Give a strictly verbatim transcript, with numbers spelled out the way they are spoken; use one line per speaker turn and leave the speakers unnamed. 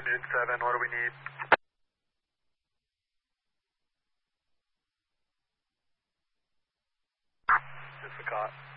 Dude seven, what do we need? Just the cot.